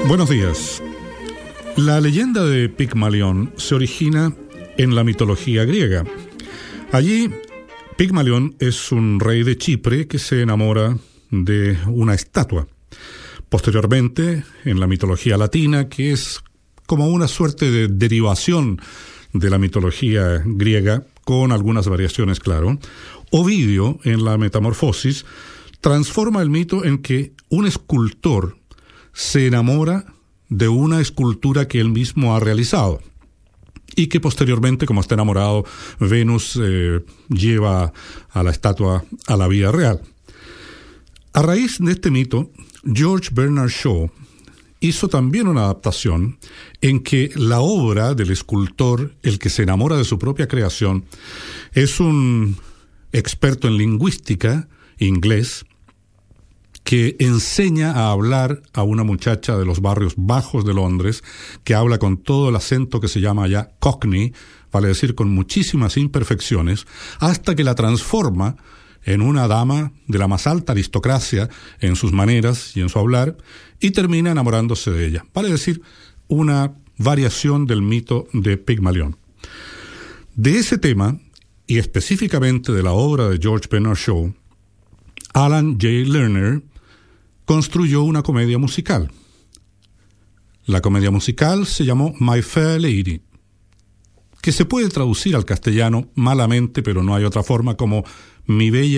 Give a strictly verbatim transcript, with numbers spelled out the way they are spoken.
Buenos días. La leyenda de Pigmalión se origina en la mitología griega. Allí, Pigmalión es un rey de Chipre que se enamora de una estatua. Posteriormente, en la mitología latina, que es como una suerte de derivación de la mitología griega, con algunas variaciones, claro, Ovidio, en la Metamorfosis, transforma el mito en que un escultor se enamora de una escultura que él mismo ha realizado y que posteriormente, como está enamorado, Venus eh, lleva a la estatua a la vida real. A raíz de este mito, George Bernard Shaw hizo también una adaptación en que la obra del escultor, el que se enamora de su propia creación, es un experto en lingüística inglés que enseña a hablar a una muchacha de los barrios bajos de Londres, que habla con todo el acento que se llama allá Cockney, vale decir con muchísimas imperfecciones, hasta que la transforma en una dama de la más alta aristocracia en sus maneras y en su hablar, y termina enamorándose de ella. Vale decir, una variación del mito de Pigmalión. De ese tema, y específicamente de la obra de George Bernard Shaw, Alan J. Lerner construyó una comedia musical. La comedia musical se llamó My Fair Lady, que se puede traducir al castellano malamente, pero no hay otra forma, como Mi Bella